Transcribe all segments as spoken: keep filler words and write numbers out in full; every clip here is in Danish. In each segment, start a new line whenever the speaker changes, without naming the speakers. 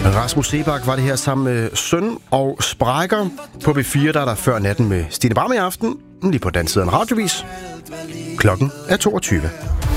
Rasmus Seebach var det her sammen med Søn og Sprækker. På B fire der er der Før natten med Stine Bram i aften. Lige på den side af en radiovis. Klokken er toogtyve.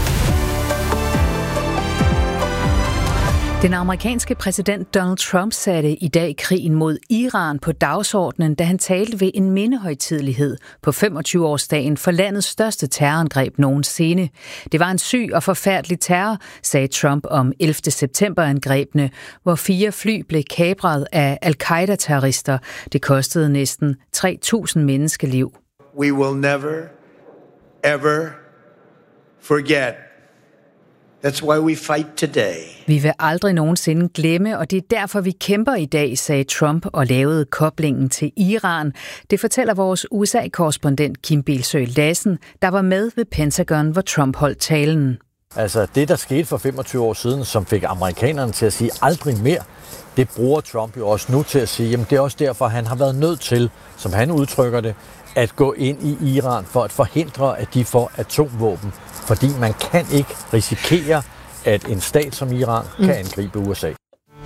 Den amerikanske præsident Donald Trump satte i dag krigen mod Iran på dagsordenen, da han talte ved en mindehøjtidelighed på femogtyve-årsdagen for landets største terrorangreb nogensinde. Det var en syg og forfærdelig terror, sagde Trump om ellevte september-angrebene, hvor fire fly blev kapret af al-Qaida-terrorister. Det kostede næsten tre tusind menneskeliv.
We will never, ever forget. That's why we fight today.
Vi vil aldrig nogensinde glemme, og det er derfor, vi kæmper i dag, sagde Trump og lavede koblingen til Iran. Det fortæller vores U S A-korrespondent Kim Bilsøe Lassen, der var med ved Pentagon, hvor Trump holdt talen.
Altså det, der skete for femogtyve år siden, som fik amerikanerne til at sige aldrig mere, det bruger Trump jo også nu til at sige, jamen det er også derfor, han har været nødt til, som han udtrykker det, at gå ind i Iran for at forhindre, at de får atomvåben. Fordi man kan ikke risikere, at en stat som Iran kan angribe U S A.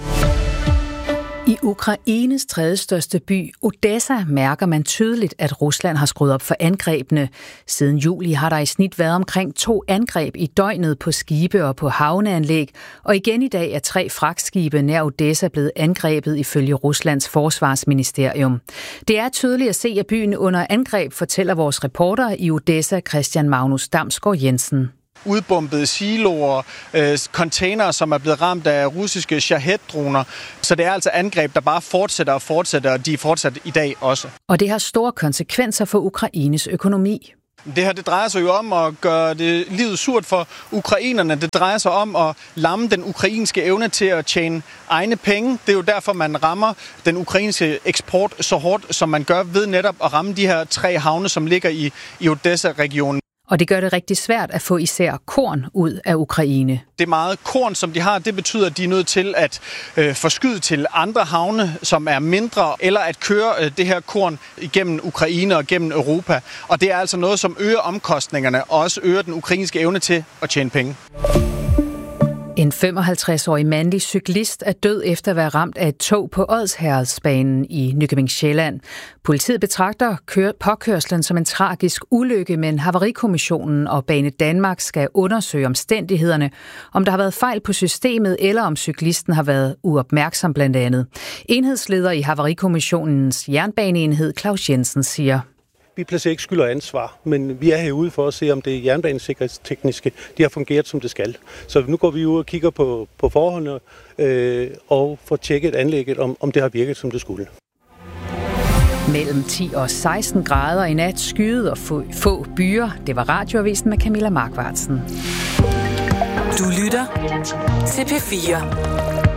I Ukraines tredje største by, Odessa, mærker man tydeligt, at Rusland har skruet op for angrebene. Siden juli har der i snit været omkring to angreb i døgnet på skibe og på havneanlæg, og igen i dag er tre fragtskibe nær Odessa blevet angrebet ifølge Ruslands forsvarsministerium. Det er tydeligt at se, at byen under angreb, fortæller vores reporter i Odessa, Christian Magnus Damsgaard Jensen.
Udbombede siloer, øh, containere, som er blevet ramt af russiske Shahed-droner. Så det er altså angreb, der bare fortsætter og fortsætter, og de er fortsat i dag også.
Og det har store konsekvenser for Ukraines økonomi.
Det her, det drejer sig jo om at gøre det livet surt for ukrainerne. Det drejer sig om at lamme den ukrainske evne til at tjene egne penge. Det er jo derfor, man rammer den ukrainske eksport så hårdt, som man gør ved netop at ramme de her tre havne, som ligger i, i Odessa-regionen.
Og det gør det rigtig svært at få især korn ud af Ukraine.
Det meget korn, som de har, det betyder, at de er nødt til at øh, forskyde til andre havne, som er mindre, eller at køre øh, det her korn igennem Ukraine og gennem Europa. Og det er altså noget, som øger omkostningerne og også øger den ukrainske evne til at tjene penge.
En femoghalvtreds-årig mandlig cyklist er død efter at være ramt af et tog på Odsherredsbanen i Nykøbing Sjælland. Politiet betragter påkørslen som en tragisk ulykke, men Havarikommissionen og Bane Danmark skal undersøge omstændighederne, om der har været fejl på systemet, eller om cyklisten har været uopmærksom blandt andet. Enhedsleder i Havarikommissionens jernbaneenhed, Claus Jensen, siger:
Vi placerer ikke skyld og ansvar, men vi er herude for at se, om det jernbanesikkerhedstekniske de har fungeret, som det skal. Så nu går vi ud og kigger på, på forholdene øh, og får tjekket anlægget, om, om det har virket, som det skulle.
Mellem ti og seksten grader i nat, skyet og få, få byer. Det var Radioavisen med Camilla Markvartsen.
Du lytter til P fire.